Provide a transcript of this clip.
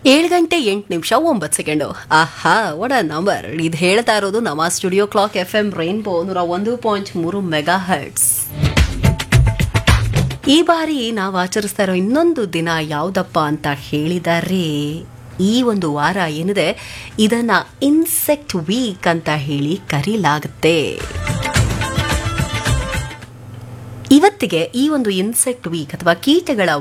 7:08 ಆಹಾ ವಡ ನಂಬರ್. ಇದು ಹೇಳ್ತಾ ಇರೋದು ನಮ್ಮ studio clock FM rainbow 101.3 mega hertz. ಈ ಬಾರಿ ನಾವು ಆಚರಿಸ್ತಾ ಇರೋ ಇನ್ನೊಂದು ದಿನ ಯಾವುದಪ್ಪ ಅಂತ ಹೇಳಿದರೆ ಈ ಒಂದು ವಾರ ಏನಿದೆ ಇದನ್ನ ಇನ್ಸೆಕ್ಟ್ ವೀಕ್ ಅಂತ ಹೇಳಿ ಕರೀಲಾಗುತ್ತೆ. ಇವತ್ತಿಗೆ ಈ ಒಂದು ಇನ್ಸೆಕ್ಟ್ ವೀಕ್ ಅಥವಾ ಕೀಟಗಳ